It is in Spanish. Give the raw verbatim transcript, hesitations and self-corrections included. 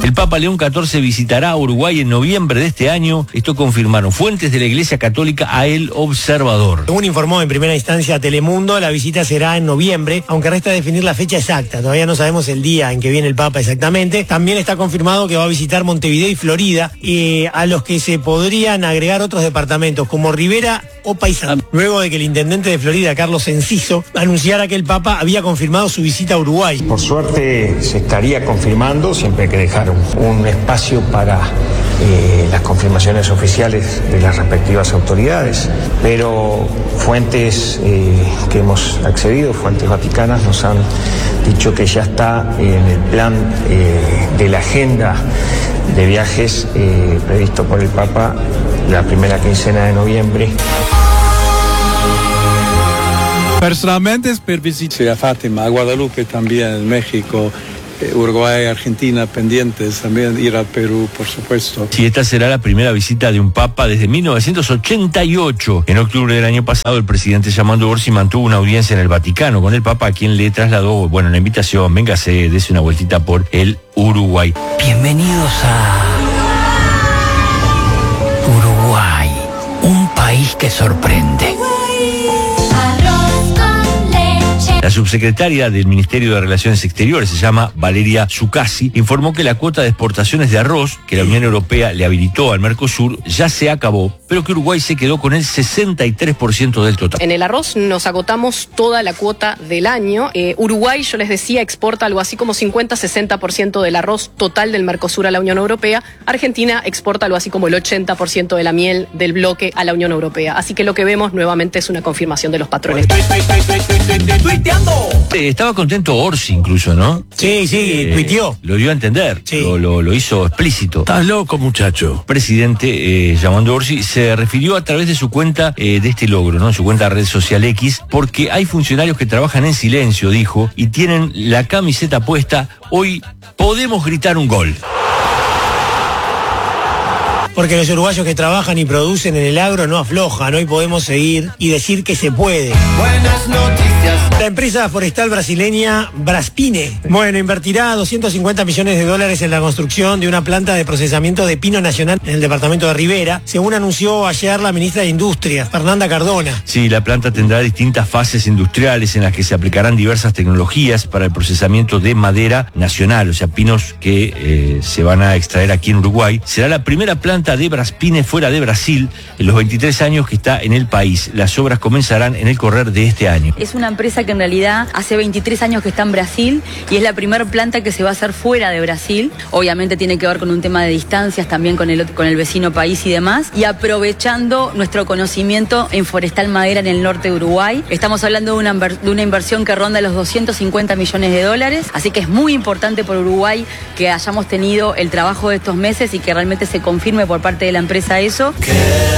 El Papa León catorce visitará Uruguay en noviembre de este año. Esto confirmaron fuentes de la Iglesia Católica a El Observador. Según informó en primera instancia Telemundo, la visita será en noviembre, aunque resta definir la fecha exacta. Todavía no sabemos el día en que viene el Papa exactamente. También está confirmado que va a visitar Montevideo y Florida, eh, a los que se podrían agregar otros departamentos como Rivera o Paysandú. Luego de que el intendente de Florida, Carlos Enciso, anunciara que el Papa había confirmado su visita a Uruguay. Por suerte se estaría confirmando, siempre hay que dejar un, un espacio para eh, las confirmaciones oficiales de las respectivas autoridades, pero fuentes eh, que hemos accedido, fuentes vaticanas, nos han dicho que ya está en el plan eh, de la agenda de viajes eh, previsto por el Papa la primera quincena de noviembre. Personalmente per visitare a Fátima, a Guadalupe también, en México, Uruguay, Argentina, pendientes, también ir al Perú, por supuesto. Sí, esta será la primera visita de un papa desde mil novecientos ochenta y ocho. En octubre del año pasado, el presidente Yamandu Orsi mantuvo una audiencia en el Vaticano con el Papa, a quien le trasladó, bueno, la invitación, véngase, dése una vueltita por el Uruguay. Bienvenidos a Uruguay, un país que sorprende. La subsecretaria del Ministerio de Relaciones Exteriores, se llama Valeria Zuccasi, informó que la cuota de exportaciones de arroz que la Unión Europea le habilitó al Mercosur ya se acabó, pero que Uruguay se quedó con el sesenta y tres por ciento del total. En el arroz nos agotamos toda la cuota del año. Eh, Uruguay, yo les decía, exporta algo así como cincuenta a sesenta por ciento del arroz total del Mercosur a la Unión Europea. Argentina exporta algo así como el ochenta por ciento de la miel del bloque a la Unión Europea. Así que lo que vemos nuevamente es una confirmación de los patrones. Eh, estaba contento Orsi incluso, ¿no? Sí, sí, eh, tuiteó. Lo dio a entender, sí. lo, lo, lo hizo explícito. Estás loco, muchacho. Presidente, eh, Yamandu Orsi, se refirió a través de su cuenta eh, de este logro, ¿no? Su cuenta de red social X, porque hay funcionarios que trabajan en silencio, dijo, y tienen la camiseta puesta. Hoy podemos gritar un gol. Porque los uruguayos que trabajan y producen en el agro no aflojan. Hoy podemos seguir y decir que se puede. Buenas noticias. La empresa forestal brasileña Braspine, bueno, invertirá doscientos cincuenta millones de dólares en la construcción de una planta de procesamiento de pino nacional en el departamento de Rivera, según anunció ayer la ministra de Industria, Fernanda Cardona. Sí, la planta tendrá distintas fases industriales en las que se aplicarán diversas tecnologías para el procesamiento de madera nacional, o sea, pinos que eh, se van a extraer aquí en Uruguay. Será la primera planta de Braspine fuera de Brasil en los veintitrés años que está en el país. Las obras comenzarán en el correr de este año. Es una empresa que en realidad hace veintitrés años que está en Brasil y es la primera planta que se va a hacer fuera de Brasil. Obviamente tiene que ver con un tema de distancias, también con el, con el vecino país y demás, y aprovechando nuestro conocimiento en forestal madera en el norte de Uruguay. Estamos hablando de una, de una inversión que ronda los doscientos cincuenta millones de dólares, así que es muy importante por Uruguay que hayamos tenido el trabajo de estos meses y que realmente se confirme por parte de la empresa eso.